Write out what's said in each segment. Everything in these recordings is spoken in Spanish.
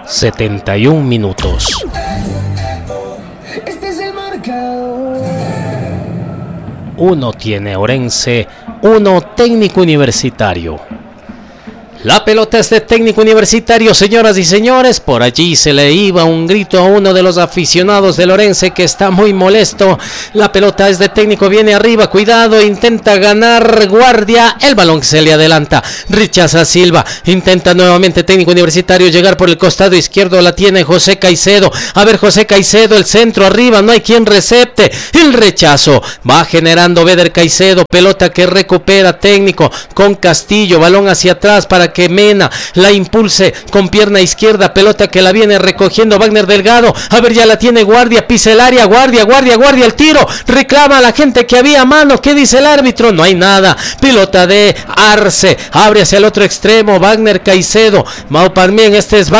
71 minutos. Este es el marcador. 1 tiene Orense, 1 Técnico Universitario. La pelota es de Técnico Universitario, señoras y señores. Por allí se le iba un grito a uno de los aficionados del Orense que está muy molesto. La pelota es de Técnico, viene arriba, cuidado, intenta ganar Guardia. El balón se le adelanta, rechaza Silva, intenta nuevamente Técnico Universitario llegar por el costado izquierdo. La tiene José Caicedo. A ver, José Caicedo, el centro arriba, no hay quien recepte. El rechazo va generando Beder Caicedo. Pelota que recupera Técnico con Castillo, balón hacia atrás para que Mena la impulse con pierna izquierda, pelota que la viene recogiendo Wagner Delgado. A ver, ya la tiene Guardia, pisa el área, Guardia, el tiro, reclama a la gente que había mano. ¿Qué dice el árbitro? No hay nada. Pelota de Arce, abre hacia el otro extremo, Wagner Caicedo, Mau Parmien, este es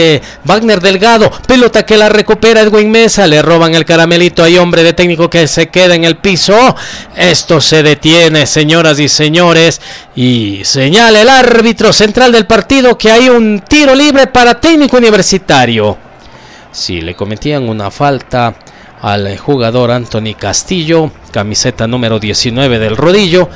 Wagner Delgado, pelota que la recupera Edwin Mesa, le roban el caramelito, hay hombre de Técnico que se queda en el piso. Esto se detiene, señoras y señores, y señala el árbitro central del partido que hay un tiro libre para Técnico Universitario. Si le cometían una falta al jugador Anthony Castillo, camiseta número 19 del rodillo,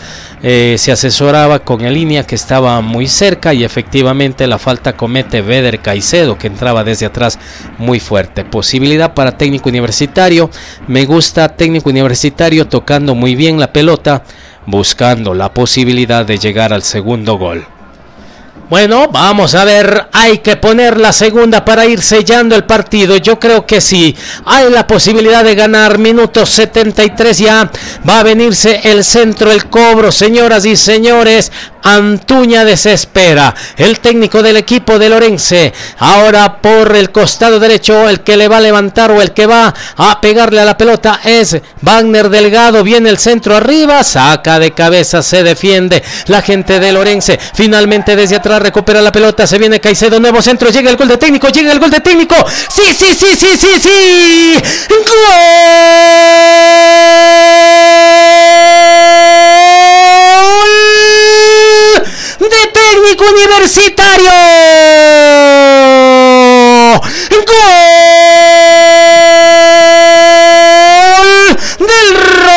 se asesoraba con el línea que estaba muy cerca y efectivamente la falta comete Beder Caicedo, que entraba desde atrás muy fuerte. Posibilidad para Técnico Universitario. Me gusta Técnico Universitario tocando muy bien la pelota, buscando la posibilidad de llegar al segundo gol. Bueno, vamos a ver, hay que poner la segunda para ir sellando el partido. Yo creo que sí, hay la posibilidad de ganar. Minuto 73 ya, va a venirse el centro, el cobro, señoras y señores. Antuña desespera, el técnico del equipo de Orense. Ahora por el costado derecho, el que le va a levantar o el que va a pegarle a la pelota es Wagner Delgado. Viene el centro arriba, saca de cabeza, se defiende la gente del Orense. Finalmente desde atrás recupera la pelota, se viene Caicedo, nuevo centro, llega el gol de Técnico, sí. ¡Gol! De Técnico Universitario. Gol del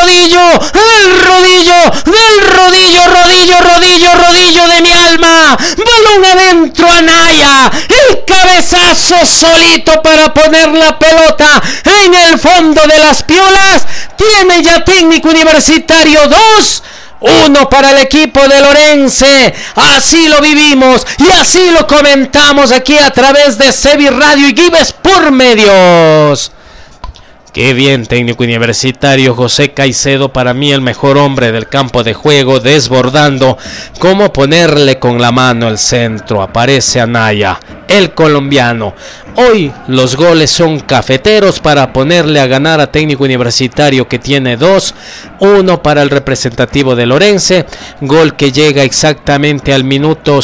rodillo de mi alma. Balón adentro, Anaya. El cabezazo solito para poner la pelota en el fondo de las piolas. Tiene ya Técnico Universitario 2-1 para el equipo de Orense. Así lo vivimos y así lo comentamos aquí a través de Sevi Radio y Gives por Medios. Qué bien Técnico Universitario, José Caicedo, para mí el mejor hombre del campo de juego, desbordando. Cómo ponerle con la mano el centro, aparece Anaya, el colombiano. Hoy los goles son cafeteros para ponerle a ganar a Técnico Universitario, que tiene 2-1 para el representativo de Orense. Gol que llega exactamente al minuto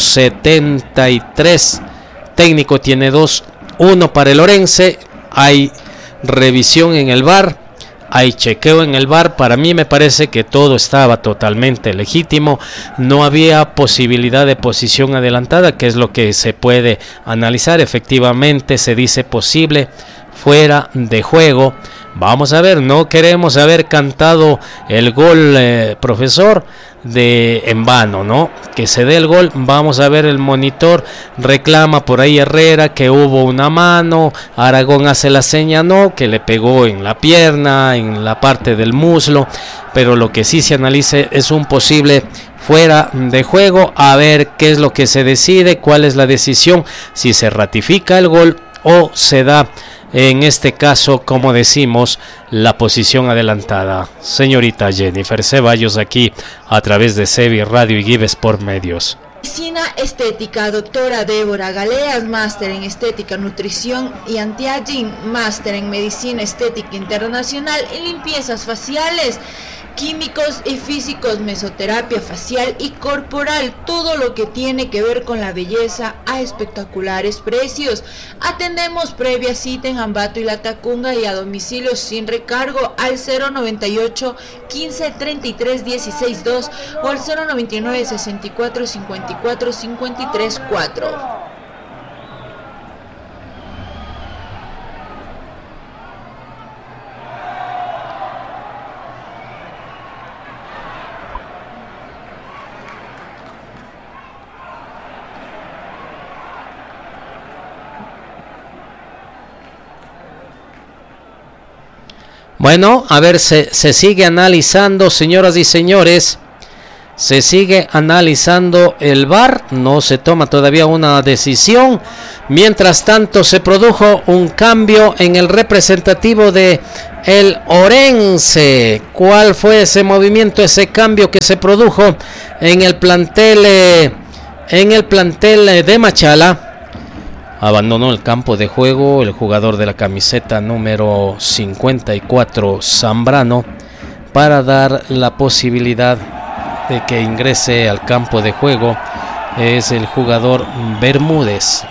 73. Técnico tiene 2-1 para el Orense. Hay revisión en el VAR, hay chequeo en el VAR. Para mí me parece que todo estaba totalmente legítimo, no había posibilidad de posición adelantada, que es lo que se puede analizar. Efectivamente se dice posible fuera de juego. Vamos a ver, no queremos haber cantado el gol, profesor, en vano, ¿no? Que se dé el gol. Vamos a ver el monitor, reclama por ahí Herrera que hubo una mano, Aragón hace la seña, no, que le pegó en la pierna, en la parte del muslo, pero lo que sí se analice es un posible fuera de juego. A ver qué es lo que se decide, cuál es la decisión, si se ratifica el gol o se da, en este caso, como decimos, la posición adelantada. Señorita Jennifer Ceballos, aquí a través de Sevi Radio y Gives por Medios. Medicina Estética, doctora Débora Galeas, máster en Estética, Nutrición y Anti-Aging, máster en Medicina Estética Internacional y Limpiezas Faciales, químicos y físicos, mesoterapia facial y corporal, todo lo que tiene que ver con la belleza a espectaculares precios. Atendemos previa cita en Ambato y La Tacunga y a domicilio sin recargo al 098 15 33 16 2 o al 099 64 54 53 4. Bueno, a ver, se sigue analizando, señoras y señores. Se sigue analizando el VAR, no se toma todavía una decisión. Mientras tanto se produjo un cambio en el representativo de el Orense. ¿Cuál fue ese movimiento, ese cambio que se produjo en el plantel de Machala? Abandonó el campo de juego el jugador de la camiseta número 54, Zambrano, para dar la posibilidad de que ingrese al campo de juego. Es el jugador Bermúdez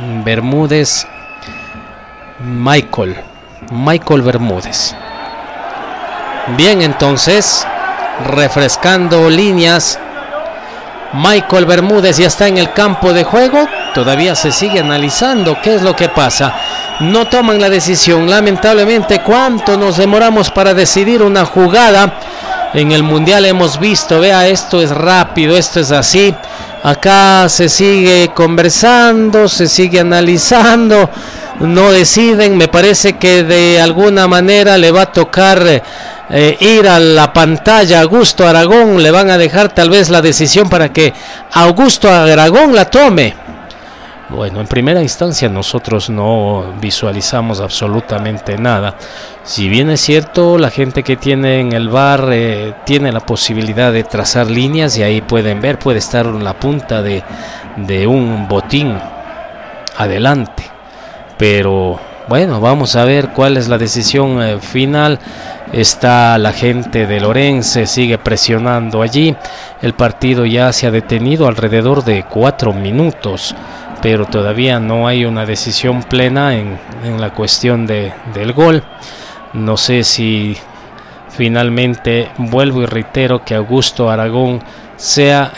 Michael Bermúdez. Bien, entonces, refrescando líneas, Michael Bermúdez ya está en el campo de juego. Todavía se sigue analizando qué es lo que pasa. No toman la decisión. Lamentablemente, ¿cuánto nos demoramos para decidir una jugada? En el Mundial hemos visto, vea, esto es rápido, esto es así. Acá se sigue conversando, se sigue analizando, no deciden. Me parece que de alguna manera le va a tocar ir a la pantalla a Augusto Aragón. Le van a dejar tal vez la decisión para que Augusto Aragón la tome. Bueno, en primera instancia nosotros no visualizamos absolutamente nada. Si bien es cierto, la gente que tiene en el VAR tiene la posibilidad de trazar líneas y ahí pueden ver, puede estar en la punta de un botín adelante. Pero bueno, vamos a ver cuál es la decisión final. Está la gente de Orense, sigue presionando allí. El partido ya se ha detenido alrededor de 4 minutos. Pero todavía no hay una decisión plena en la cuestión del gol. No sé si finalmente, vuelvo y reitero, que Augusto Aragón sea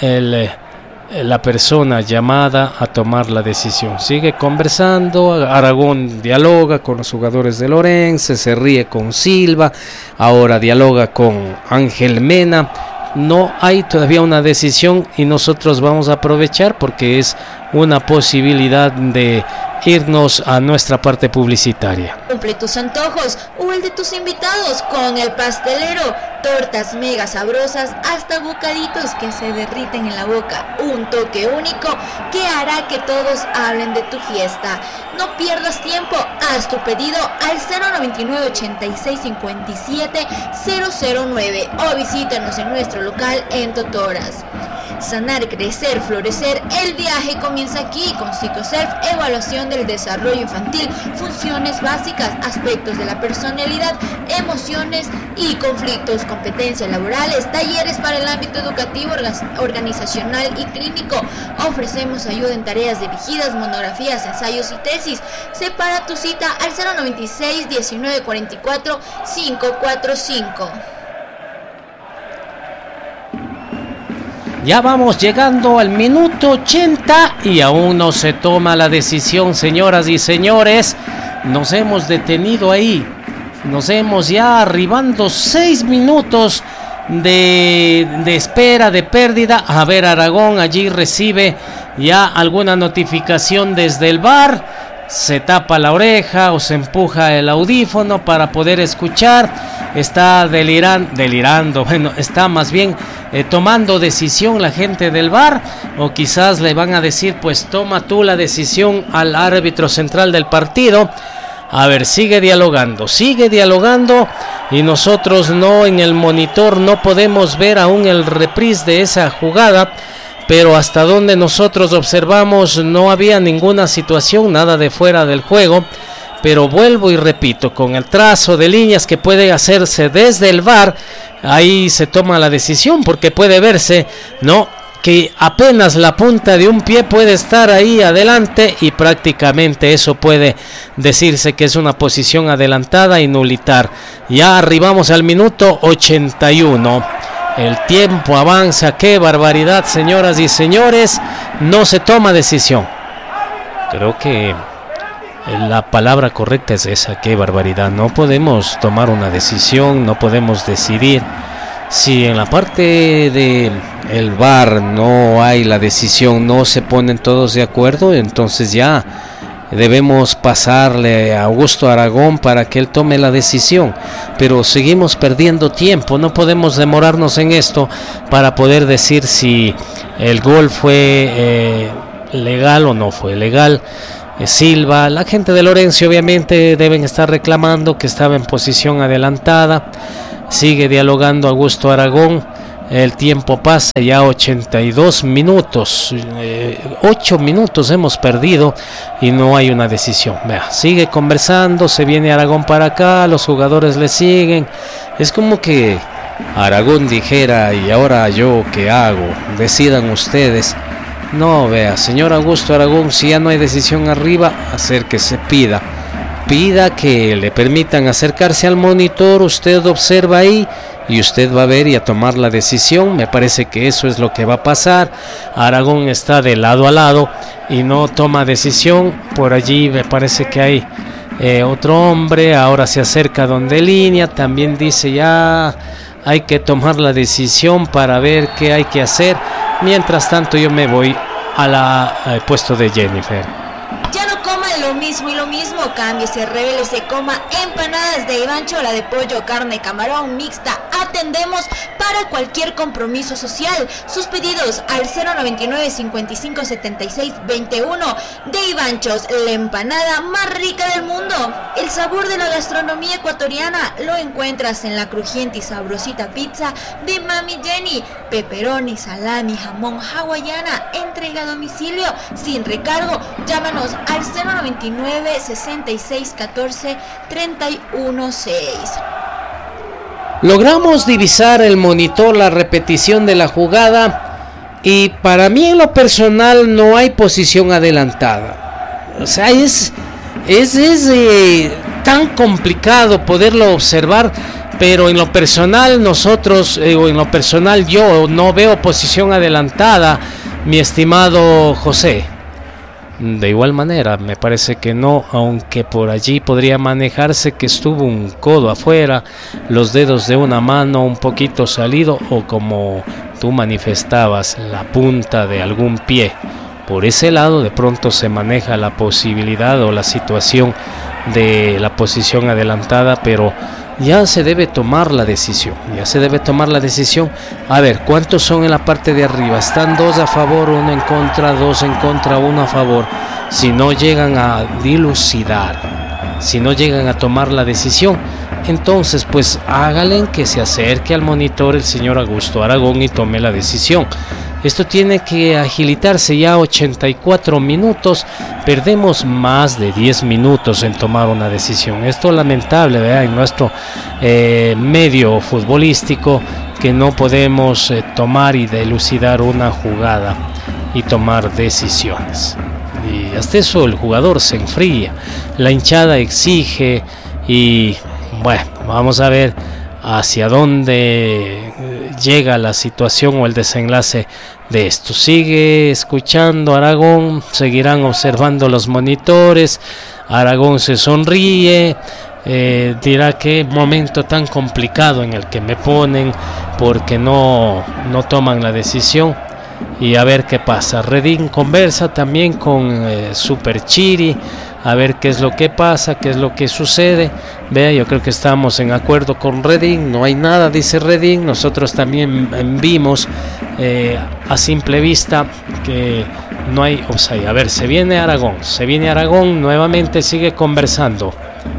la persona llamada a tomar la decisión. Sigue conversando, Aragón dialoga con los jugadores de Orense, se ríe con Silva, ahora dialoga con Ángel Mena. No hay todavía una decisión y nosotros vamos a aprovechar porque es una posibilidad de irnos a nuestra parte publicitaria. Cumple tus antojos o el de tus invitados con el pastelero. Tortas mega sabrosas hasta bocaditos que se derriten en la boca. Un toque único que hará que todos hablen de tu fiesta. No pierdas tiempo, haz tu pedido al 099 86 57 009 o visítanos en nuestro local en Totoras. Sanar, crecer, florecer, el viaje comienza aquí con Psicoself, evaluación del desarrollo infantil, funciones básicas, aspectos de la personalidad, emociones y conflictos, competencias laborales, talleres para el ámbito educativo, organizacional y clínico. Ofrecemos ayuda en tareas dirigidas, monografías, ensayos y tesis. Separa tu cita al 096 19 44 545. Ya vamos llegando al minuto 80 y aún no se toma la decisión, señoras y señores. Nos hemos detenido ahí. Nos hemos ya arribando 6 minutos de espera, de pérdida. A ver, Aragón allí recibe ya alguna notificación desde el VAR. Se tapa la oreja o se empuja el audífono para poder escuchar. Está delirando, bueno, está más bien tomando decisión la gente del VAR, o quizás le van a decir, pues toma tú la decisión al árbitro central del partido. A ver, sigue dialogando y nosotros no en el monitor no podemos ver aún el reprise de esa jugada. Pero hasta donde nosotros observamos no había ninguna situación, nada de fuera del juego. Pero vuelvo y repito, con el trazo de líneas que puede hacerse desde el VAR, ahí se toma la decisión, porque puede verse, ¿no?, que apenas la punta de un pie puede estar ahí adelante y prácticamente eso puede decirse que es una posición adelantada y nulitar. Ya arribamos al minuto 81. El tiempo avanza, qué barbaridad, señoras y señores, no se toma decisión. Creo que la palabra correcta es esa, qué barbaridad. No podemos tomar una decisión, no podemos decidir. Si en la parte del VAR no hay la decisión, no se ponen todos de acuerdo, entonces ya debemos pasarle a Augusto Aragón para que él tome la decisión, pero seguimos perdiendo tiempo, no podemos demorarnos en esto para poder decir si el gol fue legal o no fue legal. Silva, la gente de Lorenzo obviamente deben estar reclamando que estaba en posición adelantada. Sigue dialogando Augusto Aragón. El tiempo pasa, ya 82 minutos, 8 minutos hemos perdido y no hay una decisión. Vea, sigue conversando, se viene Aragón para acá, los jugadores le siguen. Es como que Aragón dijera, ¿y ahora yo qué hago? Decidan ustedes. No, vea, señor Augusto Aragón, si ya no hay decisión arriba, acérquese, pida que le permitan acercarse al monitor, usted observa ahí y usted va a ver y a tomar la decisión. Me parece que eso es lo que va a pasar. Aragón está de lado a lado y no toma decisión. Por allí me parece que hay otro hombre, ahora se acerca donde línea, también dice ya hay que tomar la decisión para ver qué hay que hacer. Mientras tanto yo me voy al puesto de Jennifer. Ya no coma lo mismo y lo mismo, cámbiese, revélese, coma empanadas de Ivancho, la de pollo, carne, camarón, mixta. Atendemos para cualquier compromiso social. Sus pedidos al 099 55 76 21. De Ivanchos, la empanada más rica del mundo. El sabor de la gastronomía ecuatoriana lo encuentras en la crujiente y sabrosita pizza de Mami Jenny. Pepperoni, salami, jamón, hawaiana. Entrega a domicilio sin recargo. Llámanos al 099 66 14 31 6. Logramos divisar el monitor, la repetición de la jugada, y para mí en lo personal no hay posición adelantada. O sea, es tan complicado poderlo observar, pero en lo personal nosotros, en lo personal yo no veo posición adelantada, mi estimado José. De igual manera, me parece que no, aunque por allí podría manejarse que estuvo un codo afuera, los dedos de una mano un poquito salido, o como tú manifestabas, la punta de algún pie. Por ese lado de pronto se maneja la posibilidad o la situación de la posición adelantada, pero ya se debe tomar la decisión, A ver, ¿cuántos son en la parte de arriba? Están 2 a favor, 1 en contra, 2 en contra, 1 a favor. Si no llegan a dilucidar, si no llegan a tomar la decisión, entonces pues háganle que se acerque al monitor el señor Augusto Aragón y tome la decisión. Esto tiene que agilitarse, ya 84 minutos, perdemos más de 10 minutos en tomar una decisión. Esto es lamentable, ¿verdad? En nuestro medio futbolístico, que no podemos tomar y dilucidar una jugada y tomar decisiones. Y hasta eso el jugador se enfría, la hinchada exige y bueno, vamos a ver hacia dónde llega la situación o el desenlace de esto. Sigue escuchando Aragón, seguirán observando los monitores. Aragón se sonríe, dirá qué momento tan complicado en el que me ponen, porque no toman la decisión. Y a ver qué pasa. Redín conversa también con Super Chiri, a ver qué es lo que pasa, qué es lo que sucede. Vea, yo creo que estamos en acuerdo con Redín, no hay nada, dice Redín. Nosotros también vimos a simple vista que no hay offside. A ver, se viene Aragón nuevamente, sigue conversando.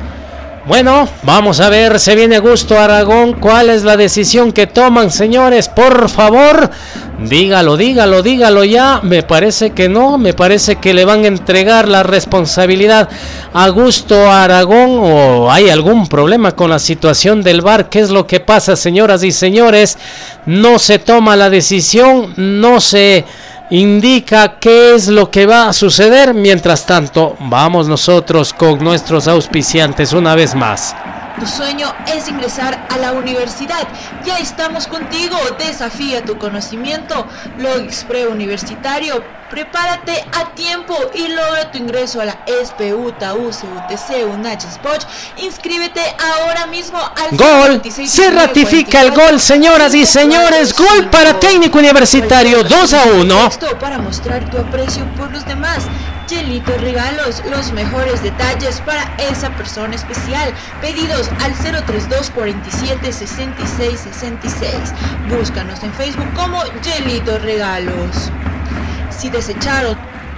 Bueno, vamos a ver, se viene Augusto Aragón. ¿Cuál es la decisión que toman, señores? Por favor, dígalo ya. Me parece que no, me parece que le van a entregar la responsabilidad a Augusto Aragón, o hay algún problema con la situación del VAR. ¿Qué es lo que pasa, señoras y señores? No se toma la decisión, no se indica qué es lo que va a suceder. Mientras tanto, vamos nosotros con nuestros auspiciantes una vez más. Tu sueño es ingresar a la universidad. Ya estamos contigo. Desafía tu conocimiento. Logix Preuniversitario. Prepárate a tiempo y logra tu ingreso a la SPU, TAU, CUTC, UNACH, SPOCH. Inscríbete ahora mismo al gol. Se ratifica el gol, señoras y señores. Gol para Técnico Universitario, 2-1. Para mostrar tu aprecio por los demás. Hielito Regalos, los mejores detalles para esa persona especial. Pedidos al 032 47 66 66. Búscanos en Facebook como Hielito Regalos. Si desecharon.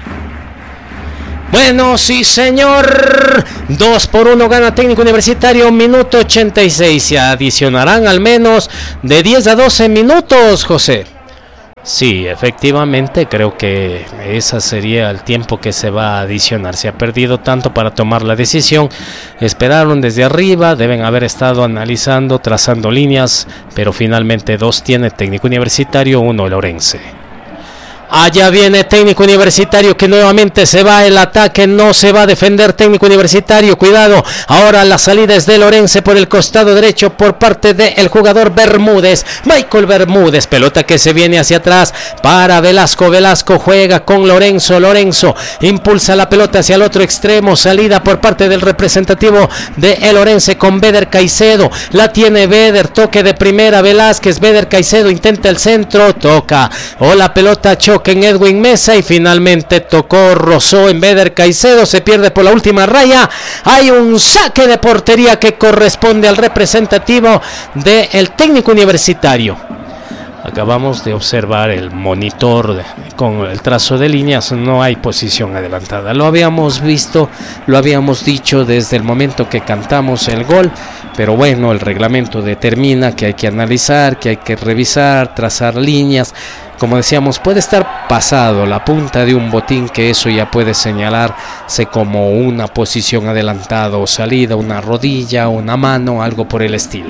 Bueno, sí señor, 2-1 gana Técnico Universitario, minuto 86, se adicionarán al menos de 10 a 12 minutos, José. Sí, efectivamente, creo que ese sería el tiempo que se va a adicionar. Se ha perdido tanto para tomar la decisión. Esperaron desde arriba, deben haber estado analizando, trazando líneas, pero finalmente 2 tiene Técnico Universitario, 1 Lorense. Allá viene Técnico Universitario que nuevamente se va el ataque, no se va a defender Técnico Universitario, cuidado, ahora la salida es de Lorense por el costado derecho por parte del jugador Bermúdez, Michael Bermúdez, pelota que se viene hacia atrás para Velasco, Velasco juega con Lorenzo, Lorenzo impulsa la pelota hacia el otro extremo, salida por parte del representativo de el Lorense con Beder Caicedo, la tiene Beder, toque de primera Velázquez, Beder Caicedo intenta el centro, toca, la pelota choca en Edwin Mesa y finalmente tocó, rozó en Beder Caicedo, se pierde por la última raya, hay un saque de portería que corresponde al representativo del Técnico Universitario. Acabamos de observar el monitor con el trazo de líneas, no hay posición adelantada, lo habíamos visto, lo habíamos dicho desde el momento que cantamos el gol, pero bueno, el reglamento determina que hay que analizar, que hay que revisar, trazar líneas. Como decíamos, puede estar pasado la punta de un botín, que eso ya puede señalarse como una posición adelantada o salida, una rodilla, una mano, algo por el estilo.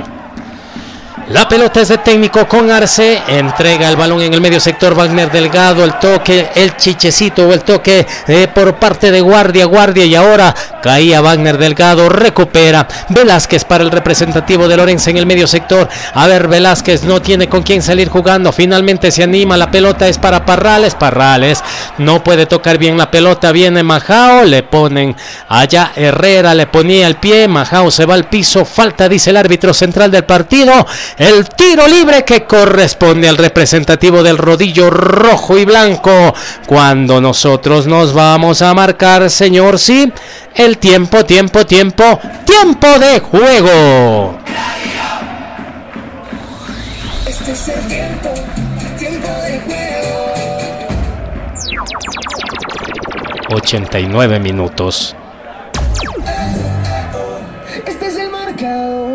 La pelota es de Técnico con Arce, entrega el balón en el medio sector Wagner Delgado, el toque, el chichecito o el toque por parte de Guardia y ahora caía Wagner Delgado, recupera Velázquez para el representativo de Lorense en el medio sector, a ver Velázquez no tiene con quién salir jugando, finalmente se anima, la pelota es para Parrales no puede tocar bien la pelota, viene Majao, le ponen allá Herrera, le ponía el pie, Majao se va al piso, falta dice el árbitro central del partido. El tiro libre que corresponde al representativo del rodillo rojo y blanco. Cuando nosotros nos vamos a marcar, señor, sí, el tiempo de juego. Este es el tiempo de juego. 89 minutos. Este es el marcador.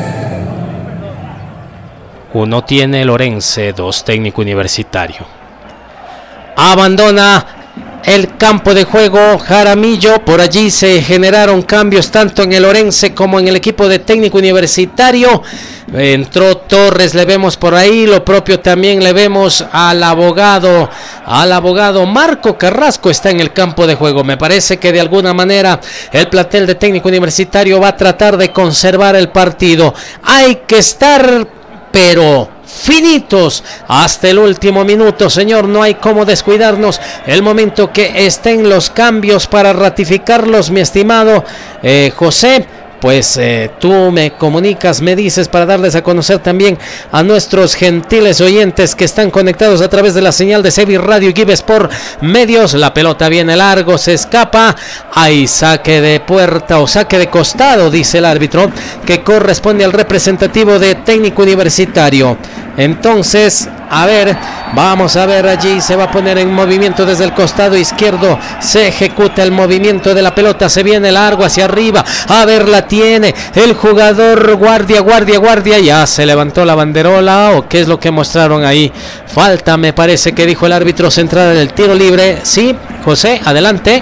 1 tiene Lorense, 2 Técnico Universitario. Abandona el campo de juego Jaramillo, por allí se generaron cambios tanto en el Lorense como en el equipo de Técnico Universitario. Entró Torres, le vemos por ahí, lo propio también le vemos al abogado Marco Carrasco está en el campo de juego. Me parece que de alguna manera el plantel de Técnico Universitario va a tratar de conservar el partido. Hay que estar pero finitos hasta el último minuto, señor, no hay cómo descuidarnos. El momento que estén los cambios para ratificarlos, mi estimado José, pues tú me comunicas, me dices para darles a conocer también a nuestros gentiles oyentes que están conectados a través de la señal de Sevi Radio y Give Sport Medios. La pelota viene largo, se escapa, hay saque de puerta o saque de costado, dice el árbitro, que corresponde al representativo de Técnico Universitario. Entonces, a ver, vamos a ver, allí se va a poner en movimiento desde el costado izquierdo, se ejecuta el movimiento de la pelota, se viene largo hacia arriba, a ver, la tiene el jugador Guardia, ya se levantó la banderola, o qué es lo que mostraron ahí, falta me parece que dijo el árbitro central del tiro libre. Sí, José, adelante.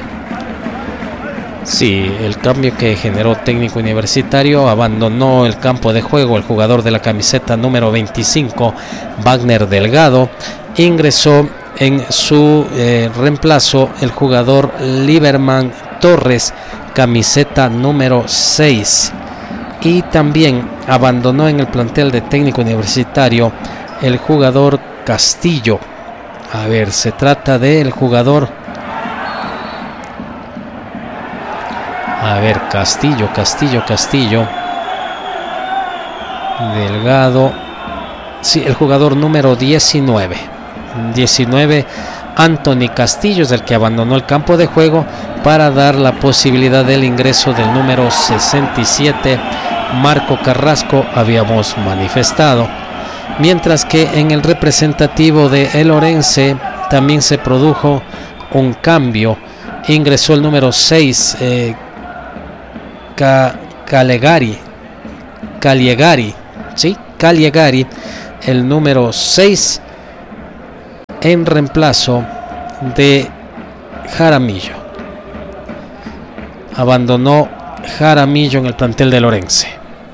Sí, el cambio que generó Técnico Universitario, abandonó el campo de juego el jugador de la camiseta número 25, Wagner Delgado, ingresó en su reemplazo el jugador Liberman Torres, camiseta número 6, y también abandonó en el plantel de Técnico Universitario el jugador Castillo. A ver, se trata del jugador... A ver, Castillo. Delgado. Sí, el jugador número 19 Anthony Castillo es el que abandonó el campo de juego para dar la posibilidad del ingreso del número 67, Marco Carrasco, habíamos manifestado. Mientras que en el representativo de El Orense también se produjo un cambio. Ingresó el número 6, Caligari, el número 6, en reemplazo de Jaramillo. Abandonó Jaramillo en el plantel del Orense.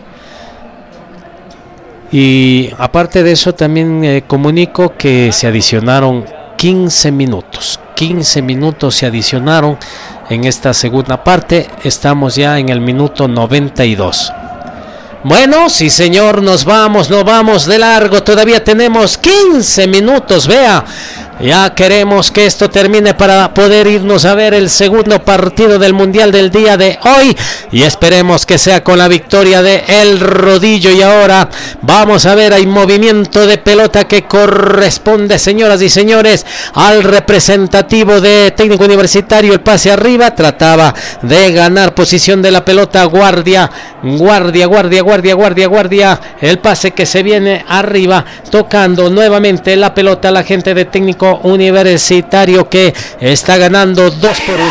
Y aparte de eso también comunico que se adicionaron 15 minutos. 15 minutos se adicionaron en esta segunda parte. Estamos ya en el minuto 92. Bueno, sí señor, nos vamos de largo. Todavía tenemos 15 minutos, vea. Ya queremos que esto termine para poder irnos a ver el segundo partido del Mundial del día de hoy. Y esperemos que sea con la victoria de El Rodillo. Y ahora vamos a ver, hay movimiento de pelota que corresponde, señoras y señores, al representativo de Técnico Universitario. El pase arriba, trataba de ganar posición de la pelota. Guardia. El pase que se viene arriba, tocando nuevamente la pelota la gente de Técnico Universitario, que está ganando 2-1.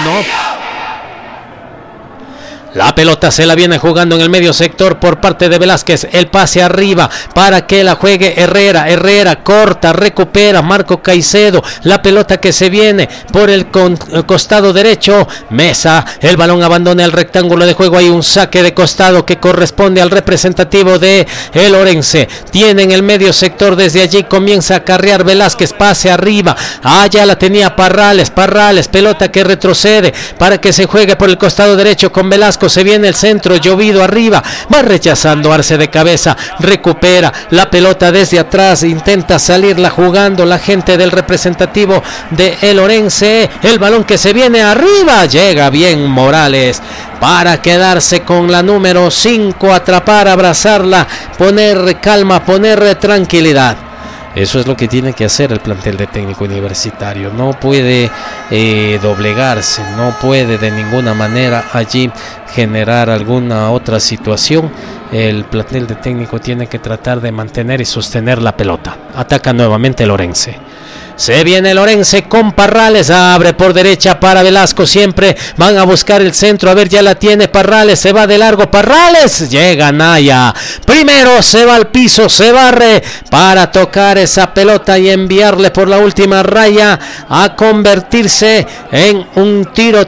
La pelota se la viene jugando en el medio sector por parte de Velázquez. El pase arriba para que la juegue Herrera. Herrera corta, recupera Marco Caicedo. La pelota que se viene por el costado derecho. Mesa, el balón abandona el rectángulo de juego. Hay un saque de costado que corresponde al representativo de El Orense. Tiene en el medio sector, desde allí comienza a carrear Velázquez. Pase arriba. Allá la tenía Parrales. Pelota que retrocede para que se juegue por el costado derecho con Velasco. Se viene el centro, llovido arriba, va rechazando Arce de cabeza, recupera la pelota desde atrás, intenta salirla jugando la gente del representativo de El Orense. El balón que se viene arriba, llega bien Morales para quedarse con la número 5, atrapar, abrazarla, poner calma, poner tranquilidad. Eso es lo que tiene que hacer el plantel de Técnico Universitario. No puede doblegarse, no puede de ninguna manera allí generar alguna otra situación. El plantel de Técnico tiene que tratar de mantener y sostener la pelota. Ataca nuevamente el Orense. Se viene el Orense con Parrales, abre por derecha para Velasco, siempre van a buscar el centro, a ver, ya la tiene Parrales, se va de largo Parrales, llega Naya, primero se va al piso, se barre para tocar esa pelota y enviarle por la última raya a convertirse en un tiro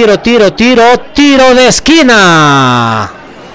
de esquina.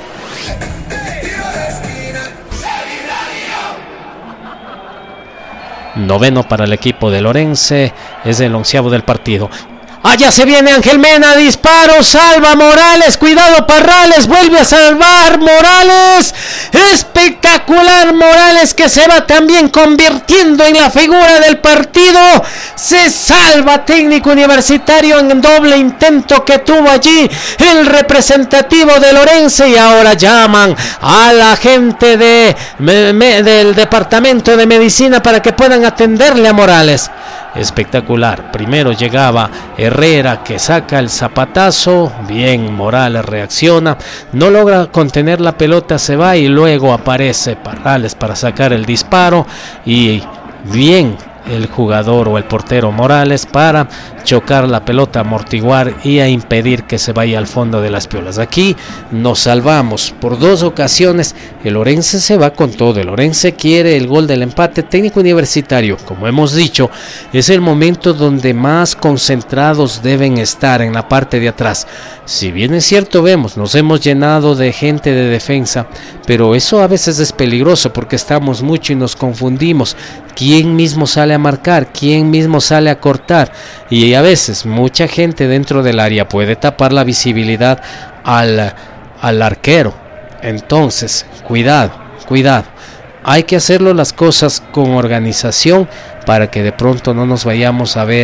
Noveno para el equipo de Orense, es el 11º del partido. Allá se viene Ángel Mena, disparo, salva Morales, cuidado Parrales, vuelve a salvar Morales, espectacular Morales, que se va también convirtiendo en la figura del partido. Se salva Técnico Universitario en doble intento que tuvo allí el representativo de Orense, y ahora llaman a la gente del departamento de medicina para que puedan atenderle a Morales. Espectacular, primero llegaba Herrera, que saca el zapatazo, bien Morales reacciona, no logra contener la pelota, se va y luego aparece Parrales para sacar el disparo, y bien el jugador o el portero Morales para chocar la pelota, amortiguar y a impedir que se vaya al fondo de las piolas. Aquí nos salvamos por 2 ocasiones. El Orense se va con todo, el Orense quiere el gol del empate. Técnico Universitario, como hemos dicho, es el momento donde más concentrados deben estar, en la parte de atrás. Si bien es cierto, vemos, nos hemos llenado de gente de defensa, pero eso a veces es peligroso porque estamos mucho y nos confundimos. ¿Quién mismo sale a marcar? ¿Quién mismo sale a cortar? Y a veces mucha gente dentro del área puede tapar la visibilidad al arquero. Entonces, cuidado. Hay que hacerlo las cosas con organización para que de pronto no nos vayamos a ver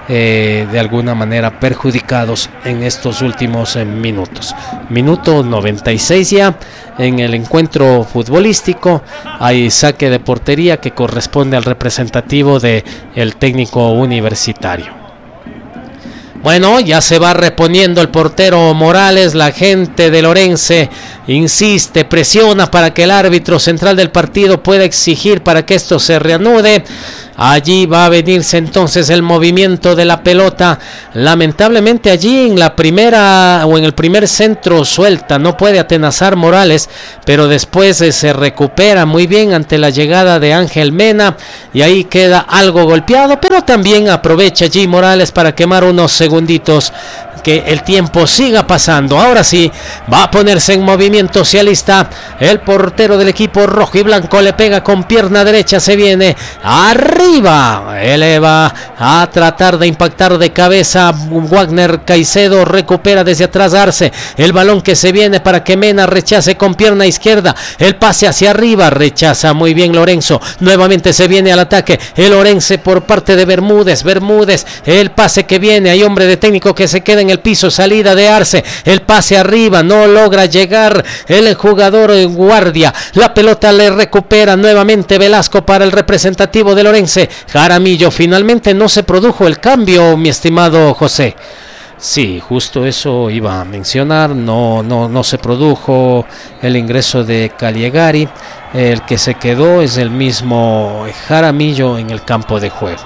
de alguna manera perjudicados en estos últimos minutos. Minuto 96 ya en el encuentro futbolístico. Hay saque de portería que corresponde al representativo del técnico universitario. Bueno, ya se va reponiendo el portero Morales. La gente de Orense insiste, presiona para que el árbitro central del partido pueda exigir para que esto se reanude. Allí va a venirse entonces el movimiento de la pelota. Lamentablemente allí en la primera o en el primer centro suelta, no puede atenazar Morales, pero después se recupera muy bien ante la llegada de Ángel Mena y ahí queda algo golpeado, pero también aprovecha allí Morales para quemar unos segunditos, que el tiempo siga pasando. Ahora sí va a ponerse en movimiento, se alista el portero del equipo rojo y blanco, le pega con pierna derecha, se viene arriba, eleva a tratar de impactar de cabeza Wagner Caicedo, recupera desde atrás Arce, el balón que se viene para que Mena rechace con pierna izquierda, el pase hacia arriba, rechaza muy bien Lorenzo, nuevamente se viene al ataque el Orense por parte de Bermúdez, el pase que viene, hay hombre de técnico que se queda en el piso, salida de Arce, el pase arriba, no logra llegar el jugador Guardia, la pelota le recupera nuevamente Velasco para el representativo de Orense, Jaramillo. Finalmente no se produjo el cambio, mi estimado José. Sí, justo eso iba a mencionar, no se produjo el ingreso de Cagliari, el que se quedó es el mismo Jaramillo en el campo de juego.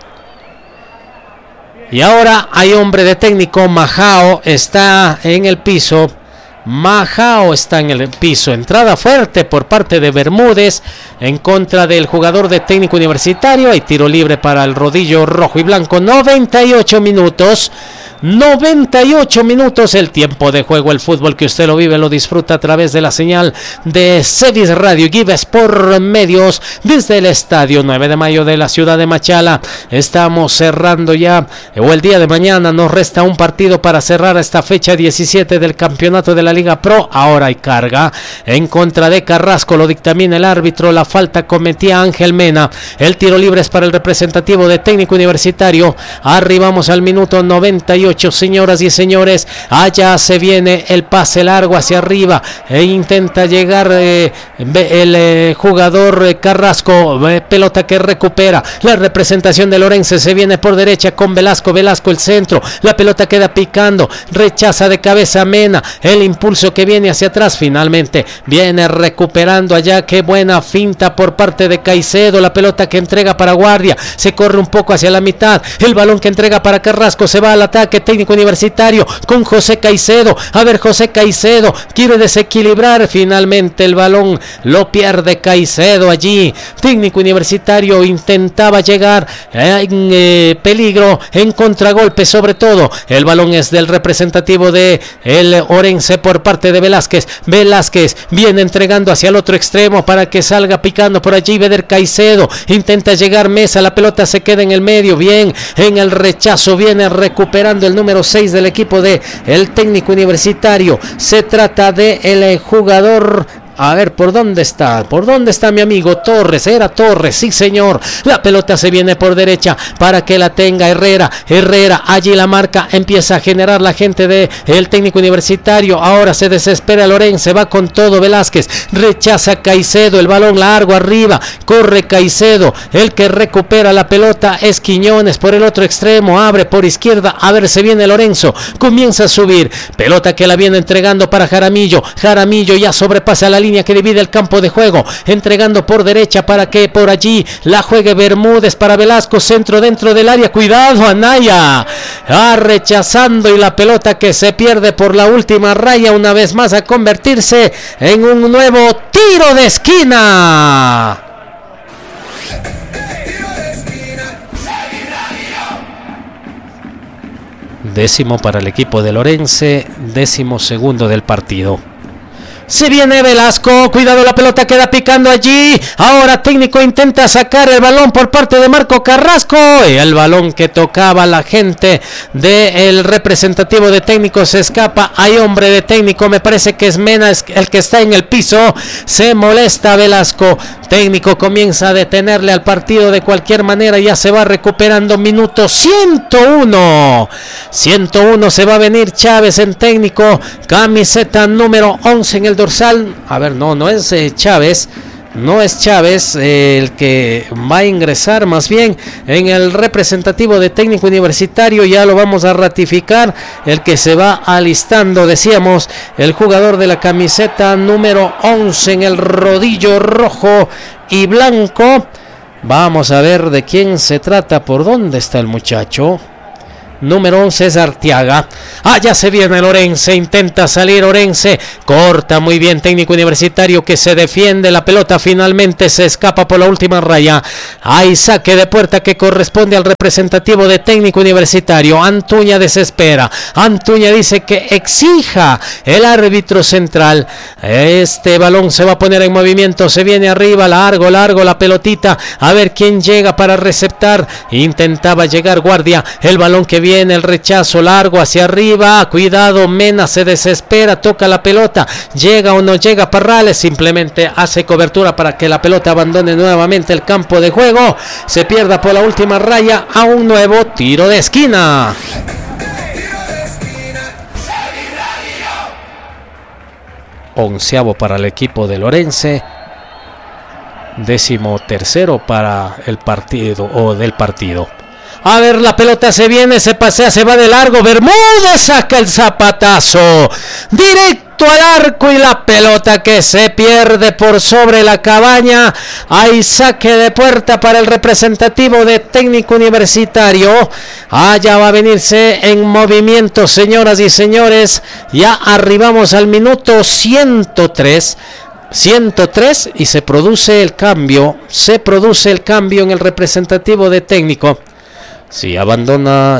Y ahora hay hombre de técnico, Majao está en el piso. Entrada fuerte por parte de Bermúdez en contra del jugador de técnico universitario. Hay tiro libre para el rodillo rojo y blanco. 98 minutos el tiempo de juego. El fútbol que usted lo vive, lo disfruta a través de la señal de Cedis Radio Gives por medios desde el estadio 9 de mayo de la ciudad de Machala. Estamos cerrando ya, o el día de mañana nos resta un partido para cerrar esta fecha 17 del campeonato de la Liga Pro. Ahora hay carga en contra de Carrasco, lo dictamina el árbitro, la falta cometía Ángel Mena, el tiro libre es para el representativo de técnico universitario. Arribamos al minuto 98, señoras y señores, allá se viene el pase largo hacia arriba e intenta llegar el jugador Carrasco, pelota que recupera la representación de Lorense, se viene por derecha con Velasco el centro, la pelota queda picando, rechaza de cabeza Mena, el impulso que viene hacia atrás, finalmente viene recuperando allá, qué buena finta por parte de Caicedo, la pelota que entrega para Guardia, se corre un poco hacia la mitad, el balón que entrega para Carrasco, se va al ataque técnico universitario con José Caicedo, a ver José Caicedo quiere desequilibrar, finalmente el balón lo pierde Caicedo allí, técnico universitario intentaba llegar en peligro, en contragolpe sobre todo, el balón es del representativo de el Orense por parte de Velázquez viene entregando hacia el otro extremo para que salga picando por allí Beder Caicedo, intenta llegar Mesa, la pelota se queda en el medio, bien en el rechazo, viene recuperando el número 6 del equipo de el técnico universitario, se trata de el jugador. A ver, ¿por dónde está mi amigo Torres? Era Torres, sí señor. La pelota se viene por derecha para que la tenga Herrera, allí la marca, empieza a generar la gente de el técnico universitario. Ahora se desespera Lorenzo, va con todo Velázquez, rechaza Caicedo, el balón largo arriba, corre Caicedo, el que recupera la pelota es Quiñones por el otro extremo, abre por izquierda, a ver, se viene Lorenzo, comienza a subir, pelota que la viene entregando para Jaramillo ya sobrepasa la línea que divide el campo de juego, entregando por derecha para que por allí la juegue Bermúdez para Velasco, centro dentro del área, cuidado Anaya, rechazando y la pelota que se pierde por la última raya una vez más a convertirse en un nuevo tiro de esquina. Décimo para el equipo de Lorense, 12º del partido. Se viene Velasco, cuidado, la pelota queda picando allí. Ahora Técnico intenta sacar el balón por parte de Marco Carrasco. Y el balón que tocaba la gente del representativo de Técnico se escapa. Hay hombre de Técnico, me parece que es Mena el que está en el piso. Se molesta Velasco. Técnico comienza a detenerle al partido de cualquier manera. Ya se va recuperando. Minuto 101. 101 se va a venir Chávez en Técnico. Camiseta número 11 en el dorsal. A ver, no es Chávez. No es Chávez el que va a ingresar, más bien en el representativo de Técnico Universitario. Ya lo vamos a ratificar. El que se va alistando, decíamos, el jugador de la camiseta número 11 en el rodillo rojo y blanco. Vamos a ver de quién se trata. ¿Por dónde está el muchacho? Número 11 es Arteaga. Ya se viene Orense, intenta salir Orense, corta muy bien Técnico Universitario que se defiende, la pelota finalmente se escapa por la última raya. Hay saque de puerta que corresponde al representativo de Técnico Universitario. Antuña desespera, Antuña dice que exija el árbitro central. Este balón se va a poner en movimiento, se viene arriba, largo la pelotita, a ver quién llega para receptar. Intentaba llegar Guardia, el balón que viene, el rechazo largo hacia arriba, cuidado, Mena se desespera, toca la pelota, llega o no llega Parrales, simplemente hace cobertura para que la pelota abandone nuevamente el campo de juego, se pierda por la última raya a un nuevo tiro de esquina. Onceavo para el equipo de Lorense, 13º para el partido o del partido. A ver, la pelota se viene, se pasea, se va de largo. Bermúdez saca el zapatazo directo al arco y la pelota que se pierde por sobre la cabaña. Hay saque de puerta para el representativo de Técnico Universitario. Ya va a venirse en movimiento, señoras y señores. Ya arribamos al minuto 103 y se produce el cambio en el representativo de Técnico. Sí, abandona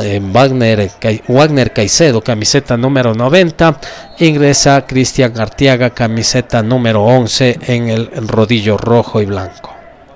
Wagner Caicedo, camiseta número 90, ingresa Cristian Arteaga, camiseta número 11 en el rodillo rojo y blanco.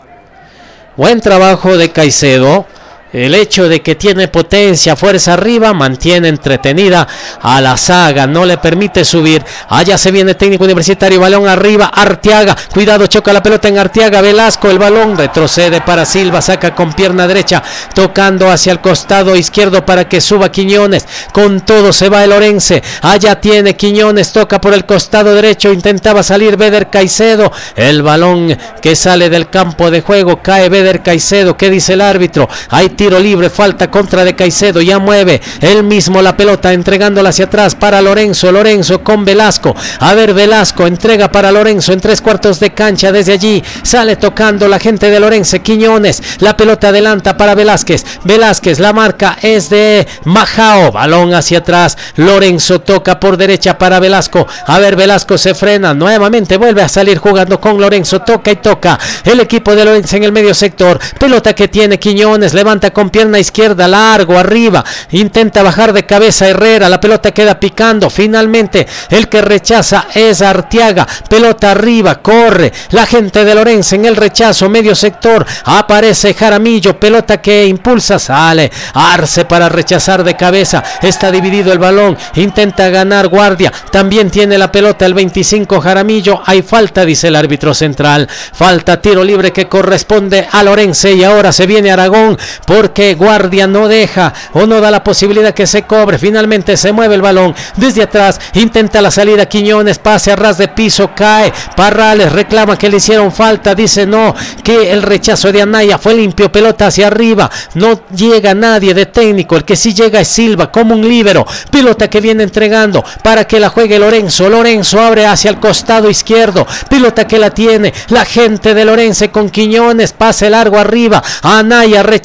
Buen trabajo de Caicedo. El hecho de que tiene potencia, fuerza arriba, mantiene entretenida a la saga, no le permite subir. Allá se viene Técnico Universitario, balón arriba, Arteaga, cuidado, choca la pelota en Arteaga, Velasco, el balón retrocede para Silva, saca con pierna derecha, tocando hacia el costado izquierdo para que suba Quiñones, con todo se va el Orense, allá tiene Quiñones, toca por el costado derecho, intentaba salir Beder Caicedo, el balón que sale del campo de juego, cae Beder Caicedo, ¿qué dice el árbitro? Hay tiro libre, falta contra de Caicedo, ya mueve él mismo la pelota, entregándola hacia atrás para Lorenzo con Velasco, a ver Velasco, entrega para Lorenzo en 3/4 de cancha, desde allí sale tocando la gente de Lorense, Quiñones, la pelota adelanta para Velázquez, la marca es de Majao, balón hacia atrás, Lorenzo toca por derecha para Velasco, a ver Velasco se frena, nuevamente vuelve a salir jugando con Lorenzo, toca el equipo de Lorenzo en el medio sector, pelota que tiene Quiñones, levanta con pierna izquierda, largo, arriba, intenta bajar de cabeza Herrera, la pelota queda picando, finalmente el que rechaza es Arteaga, pelota arriba, corre la gente de Lorenzo en el rechazo, medio sector, aparece Jaramillo, pelota que impulsa, sale Arce para rechazar de cabeza, está dividido el balón, intenta ganar Guardia, también tiene la pelota el 25 Jaramillo, hay falta, dice el árbitro central, falta, tiro libre que corresponde a Lorenzo y ahora se viene Aragón, porque Guardia no deja o no da la posibilidad que se cobre, finalmente se mueve el balón desde atrás, intenta la salida Quiñones, pase a ras de piso, cae Parrales, reclama que le hicieron falta, dice no, que el rechazo de Anaya fue limpio, pelota hacia arriba, no llega nadie de Técnico, el que sí llega es Silva como un líbero, pelota que viene entregando para que la juegue Lorenzo abre hacia el costado izquierdo, pelota que la tiene la gente de Lorenzo con Quiñones, pase largo arriba, Anaya rechaza de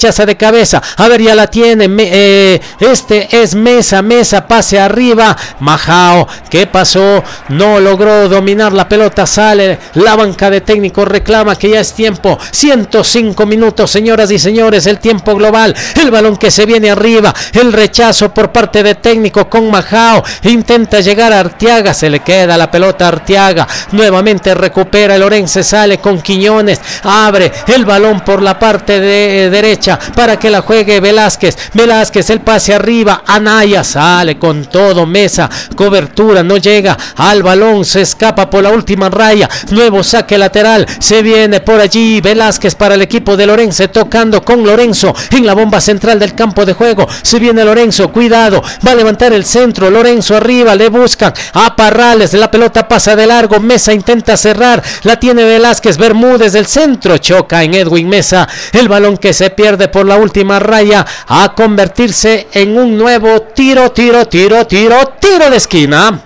cabeza, a ver, ya la tiene, este es Mesa, pase arriba, Majao, ¿qué pasó? No logró dominar la pelota, sale, la banca de técnico reclama que ya es tiempo, 105 minutos, señoras y señores, el tiempo global, el balón que se viene arriba, el rechazo por parte de técnico con Majao, intenta llegar a Arteaga, se le queda la pelota a Arteaga, nuevamente recupera el Orense, sale con Quiñones, abre el balón por la parte de derecha para que la juegue Velázquez, el pase arriba, Anaya, sale con todo, Mesa, cobertura, no llega al balón, se escapa por la última raya, nuevo saque lateral, se viene por allí Velázquez para el equipo de Lorense, tocando con Lorenzo en la bomba central del campo de juego, se viene Lorenzo, cuidado, va a levantar el centro, Lorenzo arriba, le buscan a Parrales, la pelota pasa de largo, Mesa intenta cerrar, la tiene Velázquez, Bermúdez del centro, choca en Edwin Mesa, el balón que se pierde por la última raya, a convertirse en un nuevo tiro de esquina.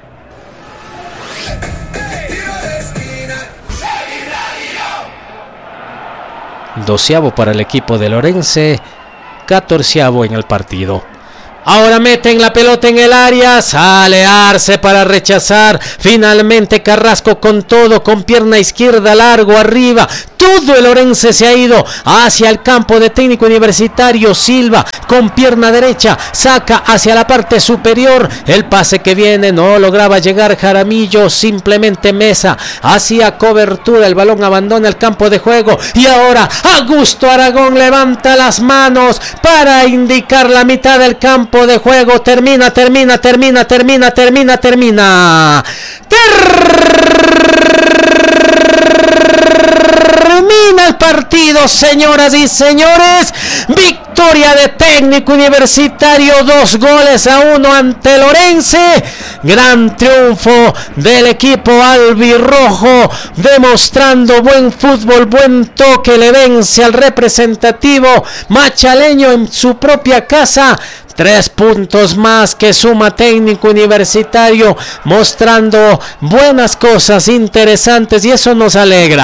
Doceavo para el equipo de Lorense, 14avo en el partido. Ahora meten la pelota en el área, sale Arce para rechazar, finalmente Carrasco con todo, con pierna izquierda largo arriba, todo el Orense se ha ido hacia el campo de Técnico Universitario, Silva con pierna derecha, saca hacia la parte superior, el pase que viene, no lograba llegar Jaramillo, simplemente Mesa, hacía cobertura, el balón abandona el campo de juego, y ahora Augusto Aragón levanta las manos para indicar la mitad del campo de juego, termina el partido, señoras y señores. Victoria de Técnico Universitario, 2-1 ante Lorense. Gran triunfo del equipo albirrojo, demostrando buen fútbol, buen toque. Le vence al representativo machaleño en su propia casa. 3 puntos más que suma Técnico Universitario, mostrando buenas cosas interesantes, y eso nos alegra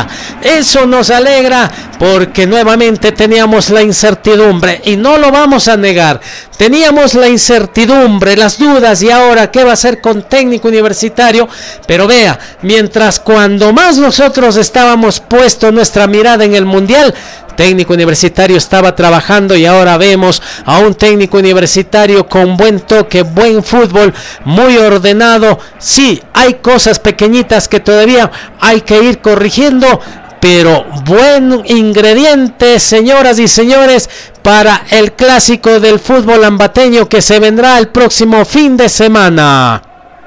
porque nuevamente teníamos la incertidumbre, y no lo vamos a negar, teníamos la incertidumbre, las dudas, y ahora qué va a hacer con Técnico Universitario. Pero vea, mientras cuando más nosotros estábamos puesto nuestra mirada en el Mundial, Técnico Universitario estaba trabajando, y ahora vemos a un Técnico Universitario con buen toque, buen fútbol, muy ordenado. Sí, hay cosas pequeñitas que todavía hay que ir corrigiendo, pero buen ingrediente, señoras y señores, para el clásico del fútbol ambateño que se vendrá el próximo fin de semana.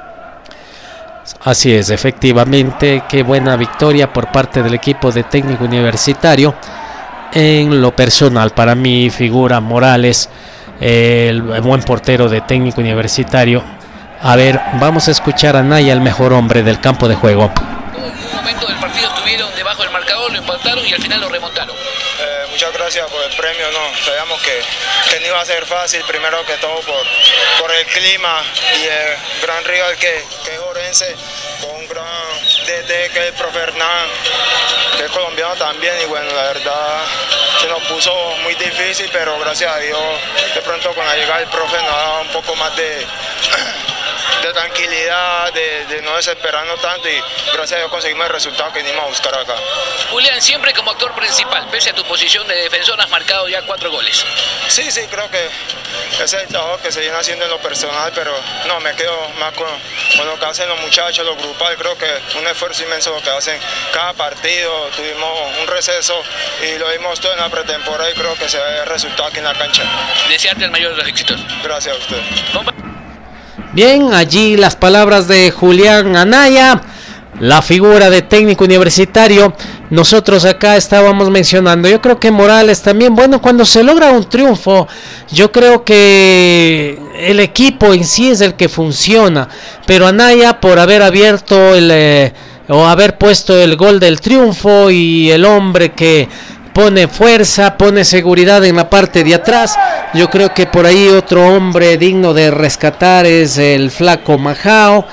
Así es, efectivamente, qué buena victoria por parte del equipo de Técnico Universitario. En lo personal, para mí figura Morales, el buen portero de Técnico Universitario. A ver, vamos a escuchar a Naya, el mejor hombre del campo de juego. Un momento del partido estuvieron debajo del marcador, lo empataron y al final lo remontaron. Muchas gracias por el premio, sabíamos que no iba a ser fácil, primero que todo por el clima y el gran rival que es Orense, con un gran DT que es el profe Hernán, que es colombiano también, y bueno, la verdad se nos puso muy difícil, pero gracias a Dios de pronto con la llegada del profe nos ha dado un poco más de tranquilidad, de no desesperarnos tanto, y gracias a Dios conseguimos el resultado que venimos a buscar acá. Julián, siempre como actor principal, pese a tu posición de defensor, has marcado ya 4 goles. Sí, creo que ese es el trabajo que se viene haciendo en lo personal, pero no, me quedo más con lo que hacen los muchachos, los grupales. Creo que un esfuerzo inmenso lo que hacen cada partido. Tuvimos un receso y lo vimos todo en la pretemporada, y creo que se ve el resultado aquí en la cancha. Desearte el mayor de los éxitos. Gracias a usted. Bien, allí las palabras de Julián Anaya, la figura de Técnico Universitario. Nosotros acá estábamos mencionando, yo creo que Morales también, bueno, cuando se logra un triunfo, yo creo que el equipo en sí es el que funciona, pero Anaya, por haber abierto o haber puesto el gol del triunfo, y el hombre que pone fuerza, pone seguridad en la parte de atrás, yo creo que por ahí otro hombre digno de rescatar es el flaco Majao,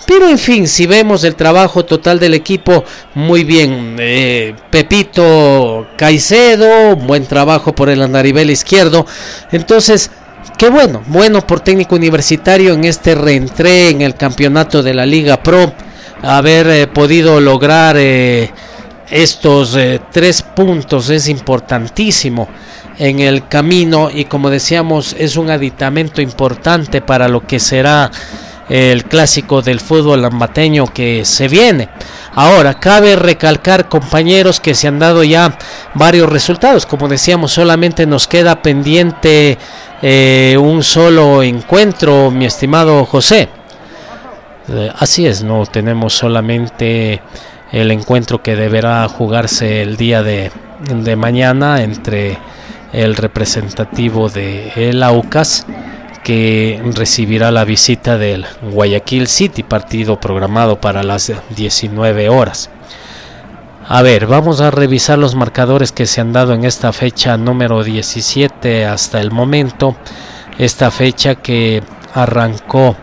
Pero en fin, si vemos el trabajo total del equipo, muy bien. Pepito Caicedo, buen trabajo por el andarivel izquierdo. Entonces, qué bueno por Técnico Universitario en este reentré en el campeonato de la Liga Pro, haber podido lograr estos 3 puntos es importantísimo en el camino, y como decíamos, es un aditamento importante para lo que será el clásico del fútbol ambateño que se viene. Ahora, cabe recalcar, compañeros, que se han dado ya varios resultados. Como decíamos, solamente nos queda pendiente un solo encuentro, mi estimado José. Así es, no tenemos solamente el encuentro que deberá jugarse el día de mañana entre el representativo de el Aucas, que recibirá la visita del Guayaquil City, partido programado para las 19 horas. A ver, vamos a revisar los marcadores que se han dado en esta fecha número 17 hasta el momento. Esta fecha que arrancó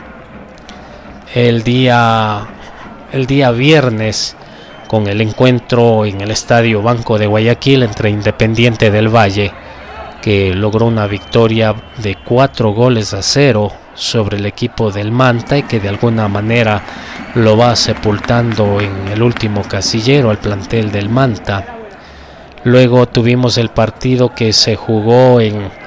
el día viernes con el encuentro en el Estadio Banco de Guayaquil entre Independiente del Valle, que logró una victoria de 4-0 sobre el equipo del Manta, y que de alguna manera lo va sepultando en el último casillero al plantel del Manta. Luego tuvimos el partido que se jugó en